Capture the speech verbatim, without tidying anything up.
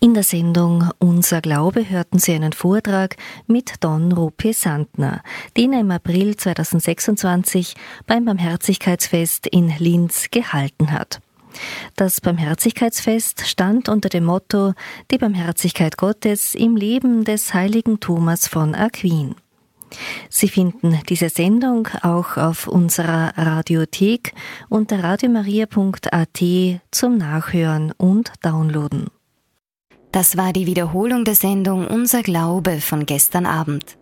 In der Sendung Unser Glaube hörten Sie einen Vortrag mit Don Rupi Sandner, den er im April zweitausendsechsundzwanzig beim Barmherzigkeitsfest in Linz gehalten hat. Das Barmherzigkeitsfest stand unter dem Motto Die Barmherzigkeit Gottes im Leben des heiligen Thomas von Aquin. Sie finden diese Sendung auch auf unserer Radiothek unter radiomaria punkt a t zum Nachhören und Downloaden. Das war die Wiederholung der Sendung Unser Glaube von gestern Abend.